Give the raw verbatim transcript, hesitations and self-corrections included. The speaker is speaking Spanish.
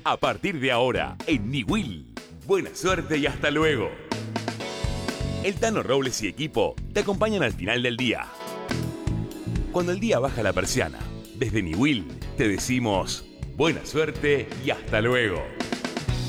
A partir de ahora, en Niwil. Buena suerte y hasta luego. El Tano Robles y equipo te acompañan al final del día. Cuando el día baja la persiana, desde Niwil te decimos buena suerte y hasta luego.